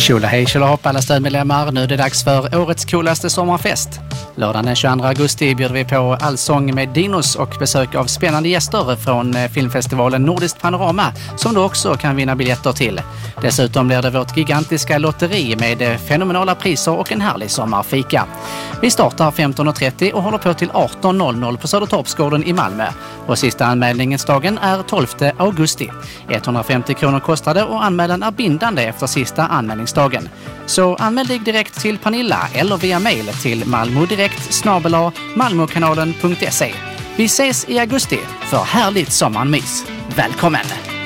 Tjola hej, tjola hopp alla stödmedlemmar. Nu är det dags för årets coolaste sommarfest. Lördagen den 22 augusti bjuder vi på allsång med Dinos och besök av spännande gäster från filmfestivalen Nordiskt Panorama som du också kan vinna biljetter till. Dessutom blir det vårt gigantiska lotteri med fenomenala priser och en härlig sommarfika. Vi startar 15.30 och håller på till 18.00 på Södertorpsgården i Malmö. Och sista anmälningsdagen är 12 augusti. 150 kronor kostade och anmälan är bindande efter sista anmälningsdagen. Så anmäl dig direkt till Pernilla eller via mail till malmodirekt@malmokanalen.se. Vi ses i augusti för härligt sommarmys. Välkommen!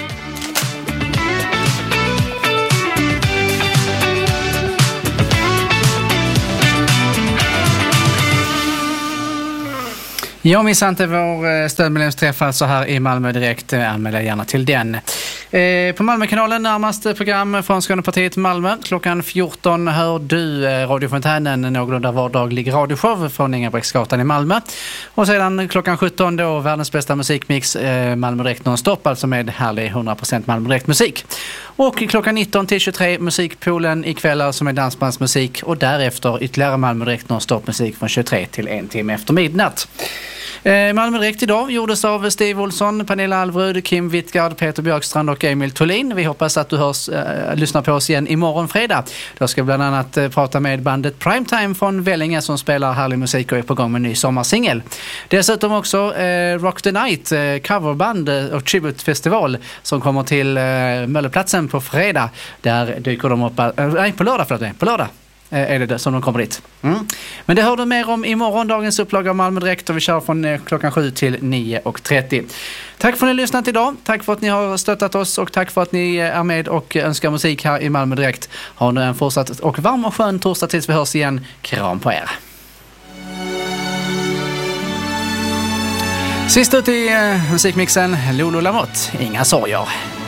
Jag missar inte vår stödmedlemsträff alltså här i Malmö direkt. Anmäl dig gärna till den. På Malmökanalen närmaste program från Skånepartiet Malmö. Klockan 14 hör du radiofontänen, en någorlunda vardaglig radioshow från Ingebräcksgatan i Malmö. Och sedan klockan 17 då världens bästa musikmix Malmö direkt non-stop, alltså med härlig 100% Malmö direkt musik. Och klockan 19 till 23 musikpoolen ikväll som är dansbandsmusik och därefter ytterligare Malmö direkt non-stop musik från 23 till 1 timme efter midnatt. Malmö direkt idag gjordes av Steve Olsson, Pernilla Alvrud, Kim Wittgard, Peter Björkstrand och Emil Tholin. Vi hoppas att du lyssnar på oss igen imorgon fredag. Då ska vi bland annat prata med bandet Primetime från Vellinge som spelar härlig musik och är på gång med en ny sommarsingel. Dessutom också Rock the Night, coverband och tributefestival som kommer till Mölleplatsen på fredag. Där dyker de upp, på lördag är det som de kommer dit. Men det hör du mer om imorgon, dagens upplaga av Malmö direkt, och vi kör från klockan 7 till 9:30. Tack för att ni har lyssnat idag, tack för att ni har stöttat oss och tack för att ni är med och önskar musik här i Malmö direkt. Ha nu en fortsatt och varm och skön torsdag tills vi hörs igen. Kram på er. Sist ut i musikmixen Lolo Lamotte, Inga sorger.